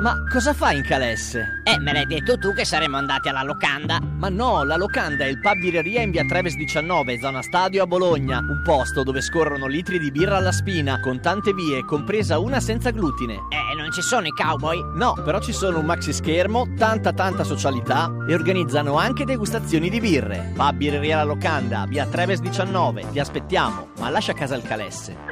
Ma cosa fai in Calesse? Me l'hai detto tu che saremmo andati alla locanda. Ma no, la locanda è il pub birreria in via Treves 19, zona Stadio a Bologna. Un posto dove scorrono litri di birra alla spina, con tante vie, compresa una senza glutine. Non ci sono i cowboy? No, però ci sono un maxi schermo, tanta socialità e organizzano anche degustazioni di birre. Pub birreria la locanda, via Treves 19. Ti aspettiamo, ma lascia a casa il Calesse.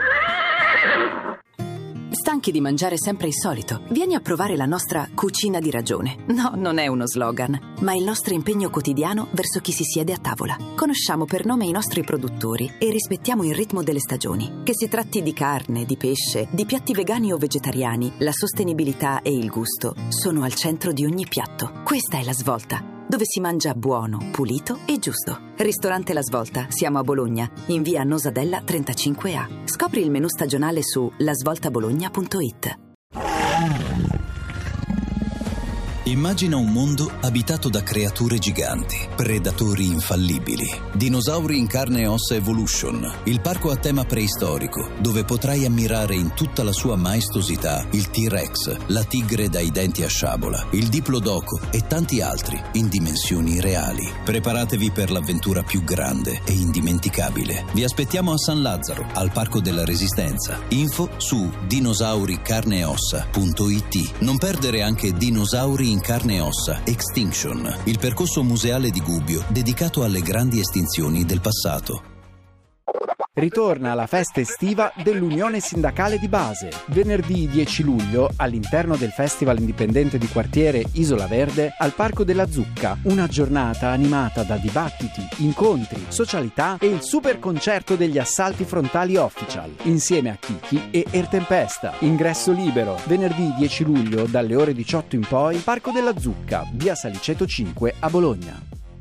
Stanchi di mangiare sempre il solito? Vieni a provare la nostra cucina di ragione. No, non è uno slogan, ma il nostro impegno quotidiano verso chi si siede a tavola. Conosciamo per nome i nostri produttori e rispettiamo il ritmo delle stagioni. Che si tratti di carne, di pesce, di piatti vegani o vegetariani, la sostenibilità e il gusto sono al centro di ogni piatto. Questa è La Svolta, dove si mangia buono, pulito e giusto. Ristorante La Svolta, siamo a Bologna, in via Nosadella 35A. Scopri il menù stagionale su lasvoltabologna.it. Immagina un mondo abitato da creature giganti, predatori infallibili. Dinosauri in carne e ossa Evolution, il parco a tema preistorico, dove potrai ammirare in tutta la sua maestosità il T-Rex, la tigre dai denti a sciabola, il Diplodoco e tanti altri in dimensioni reali. Preparatevi per l'avventura più grande e indimenticabile. Vi aspettiamo a San Lazzaro, al Parco della Resistenza. Info su dinosauricarneeossa.it. Non perdere anche Dinosauri in carne e ossa Extinction, il percorso museale di Gubbio dedicato alle grandi estinzioni del passato. Ritorna la festa estiva dell'Unione Sindacale di Base. Venerdì 10 luglio, all'interno del Festival Indipendente di Quartiere Isola Verde, al Parco della Zucca, una giornata animata da dibattiti, incontri, socialità e il super concerto degli Assalti Frontali Official, insieme a Kiki e Ertempesta. Ingresso libero. Venerdì 10 luglio, dalle ore 18 in poi, Parco della Zucca, via Saliceto 5 a Bologna.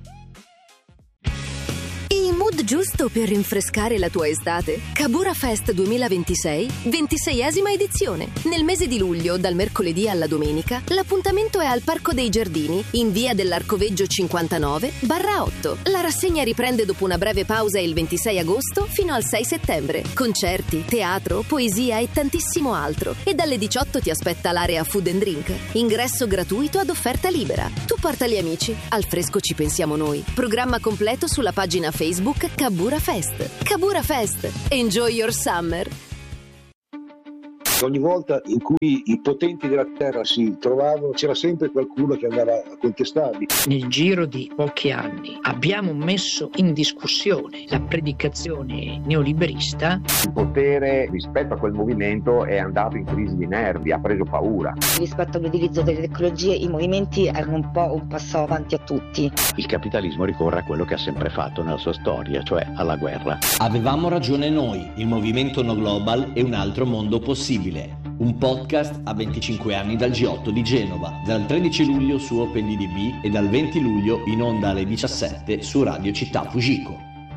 Mood giusto per rinfrescare la tua estate. Kabura Fest 2026, 26esima edizione. Nel mese di luglio, dal mercoledì alla domenica, l'appuntamento è al Parco dei Giardini, in via dell'Arcoveggio 59/8. La rassegna riprende dopo una breve pausa il 26 agosto fino al 6 settembre. Concerti, teatro, poesia e tantissimo altro. E dalle 18 ti aspetta l'area Food and Drink. Ingresso gratuito ad offerta libera. Tu porta gli amici, al fresco ci pensiamo noi. Programma completo sulla pagina Facebook Kabura Fest. Kabura Fest. Enjoy your summer. Ogni volta in cui i potenti della terra si trovavano c'era sempre qualcuno che andava a contestarli. Nel giro di pochi anni abbiamo messo in discussione la predicazione neoliberista. Il potere rispetto a quel movimento è andato in crisi di nervi, ha preso paura. Rispetto all'utilizzo delle tecnologie i movimenti erano un po' un passo avanti a tutti. Il capitalismo ricorre a quello che ha sempre fatto nella sua storia, cioè alla guerra. Avevamo ragione noi, il movimento No Global e un altro mondo possibile. Un podcast a 25 anni dal G8 di Genova, dal 13 luglio su OpenDDB e dal 20 luglio in onda alle 17 su Radio Città Fujiko.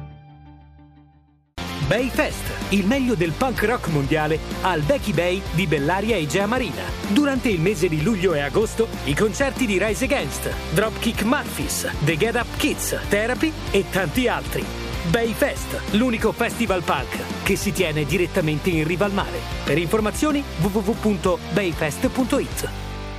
Bay Fest, il meglio del punk rock mondiale al Becky Bay di Bellaria Egea Marina. Durante il mese di luglio e agosto, i concerti di Rise Against, Dropkick Murphys, The Get Up Kids, Therapy e tanti altri. Bay Fest, l'unico festival punk che si tiene direttamente in riva al mare. Per informazioni www.bayfest.it.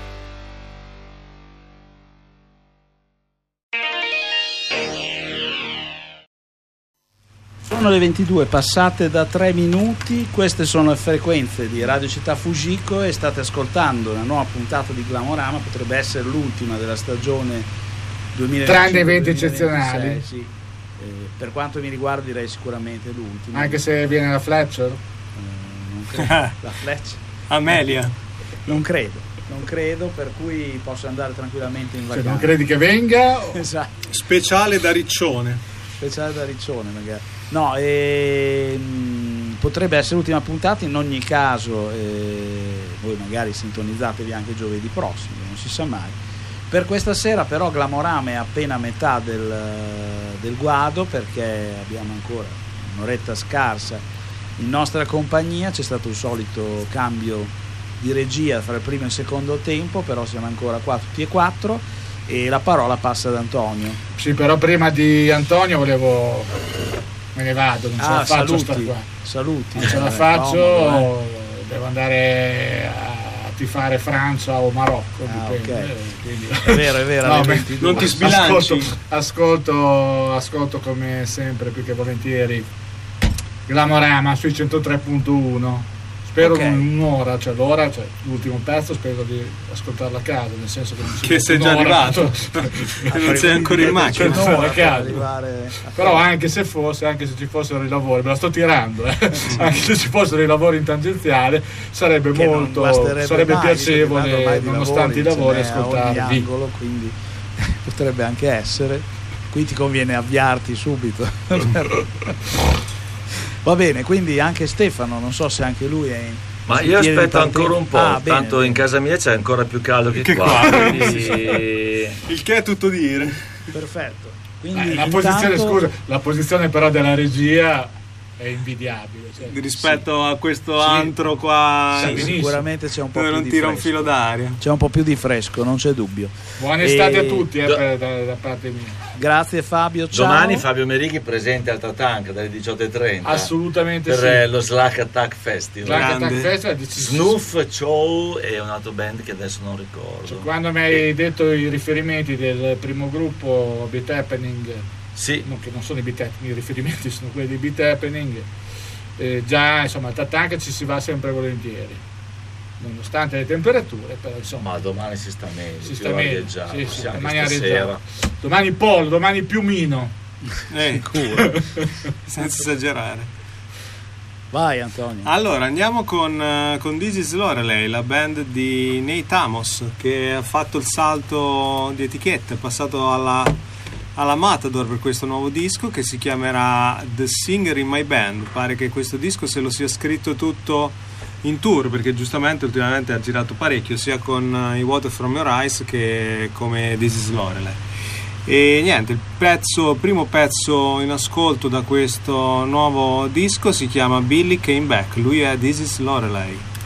Sono le 22 passate da 3 minuti, queste sono le frequenze di Radio Città Fujiko e state ascoltando una nuova puntata di Glamorama, potrebbe essere l'ultima della stagione 2025. Tranne eventi eccezionali. Sì. Per quanto mi riguarda direi sicuramente l'ultima. Anche se viene la Fletcher? Non credo. La Fletcher? Amelia? Non credo, per cui posso andare tranquillamente in vacanza. Se non credi che venga? Esatto. Speciale da Riccione magari. No, potrebbe essere l'ultima puntata, in ogni caso voi magari sintonizzatevi anche giovedì prossimo, non si sa mai. Per questa sera però Glamorama è appena a metà del guado, perché abbiamo ancora un'oretta scarsa in nostra compagnia. C'è stato il solito cambio di regia fra il primo e il secondo tempo, però siamo ancora qua tutti e quattro e la parola passa ad Antonio. Sì, però prima di Antonio me ne vado, non ce la faccio. Saluti. Non ce la faccio, devo andare a tifare Francia o Marocco, dipende. Okay. Quindi... È vero, no, non ti sbilanci. Ascolto come sempre, più che volentieri, Glamorama sui 103.1. Spero un'ora, cioè l'ora, cioè l'ultimo pezzo, spero di ascoltarlo a casa, nel senso che sei già arrivato, non sei ancora in macchina. Però anche se ci fossero i lavori, me la sto tirando, anche se ci fossero i lavori in tangenziale, sarebbe piacevole, nonostante i lavori, ascoltarvi. Angolo, quindi potrebbe anche essere. Qui ti conviene avviarti subito. Va bene, quindi anche Stefano, non so se anche lui è ma io aspetto ancora un po', tanto in casa mia c'è ancora più caldo che qua. Quindi... il che è tutto dire. Perfetto. Quindi la posizione però della regia è invidiabile, cioè, rispetto a questo antro qua, sicuramente c'è un po' dove più non di tira fresco. un filo d'aria, c'è un po' più di fresco, non c'è dubbio. Buona estate a tutti da parte mia. Grazie Fabio, ciao. Domani Fabio Merighi presente al Tatanka dalle 18:30 assolutamente per lo Slack Attack Festival. Snuff, Chow e un altro band che adesso non ricordo. Cioè, quando mi hai detto i riferimenti del primo gruppo Beat Happening, sì, che non sono i Beat Happening, i riferimenti sono quelli di Beat Happening, già insomma al Tatanka ci si va sempre volentieri, nonostante le temperature, però insomma. Ma domani si sta meglio, domani areggiato. Domani pollo, domani piumino, sicuro. Senza esagerare. Vai Antonio. Allora andiamo con This Is Lorelei, la band di Nate Amos, che ha fatto il salto di etichetta, è passato alla Matador per questo nuovo disco che si chiamerà The Singer in My Band. Pare che questo disco se lo sia scritto tutto in tour, perché giustamente ultimamente ha girato parecchio sia con i Water From Your Eyes che come This Is Lorelei. E niente, il primo pezzo in ascolto da questo nuovo disco si chiama Billy Came Back, lui è This Is Lorelei.